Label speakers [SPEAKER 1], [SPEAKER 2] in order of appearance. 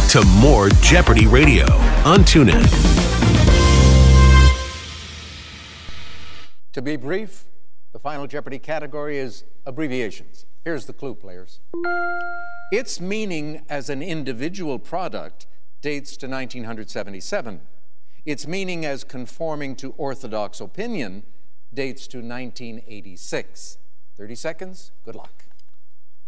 [SPEAKER 1] to more Jeopardy Radio on TuneIn.
[SPEAKER 2] To be brief, the final Jeopardy category is abbreviations. Here's the clue, players. Its meaning as an individual product dates to 1977. Its meaning as conforming to orthodox opinion dates to 1986. 30 seconds. Good luck.